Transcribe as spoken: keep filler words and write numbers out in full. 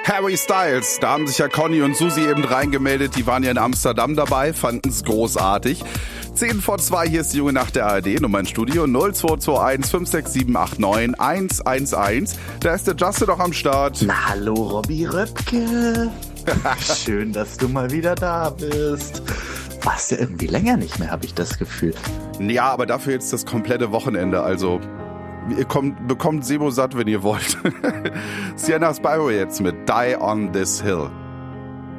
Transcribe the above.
Harry Styles, da haben sich ja Conny und Susi eben reingemeldet, die waren ja in Amsterdam dabei, fanden es großartig. zehn vor zwei, hier ist die junge Nacht der A R D, Nummer ins Studio null zwei zwei eins fünf sechs sieben acht neun eins eins eins. Da ist der Justin doch am Start. Na hallo Robby Röpke. Schön, dass du mal wieder da bist. Warst ja irgendwie länger nicht mehr, habe ich das Gefühl. Ja, aber dafür jetzt das komplette Wochenende, also ihr kommt, bekommt Sebo satt, wenn ihr wollt. Sienna Spyro jetzt mit Die on This Hill.